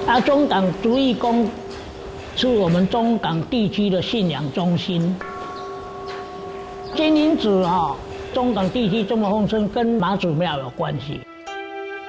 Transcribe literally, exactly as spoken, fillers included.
啊，中港主义宫是我们中港地区的信仰中心。金银子啊，中港地区这么丰盛，跟妈祖庙有关系。